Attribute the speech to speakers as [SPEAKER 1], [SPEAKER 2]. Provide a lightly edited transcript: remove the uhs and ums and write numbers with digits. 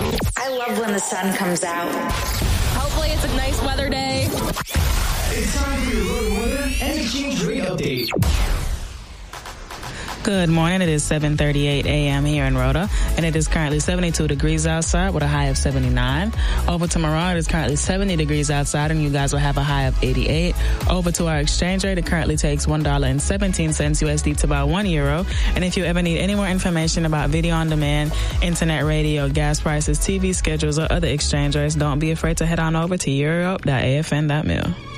[SPEAKER 1] I love when the sun comes out.
[SPEAKER 2] Hopefully it's a nice weather day.
[SPEAKER 3] It's time for your road weather and exchange rate update.
[SPEAKER 4] Good morning. It is 7:38 a.m. here in Rhoda, and it is currently 72 degrees outside with a high of 79. Over to Moran, it is currently 70 degrees outside, and you guys will have a high of 88. Over to our exchange rate, it currently takes $1.17 USD to about €1. And if you ever need any more information about video on demand, internet radio, gas prices, TV schedules, or other exchange rates, don't be afraid to head on over to europe.afn.mil.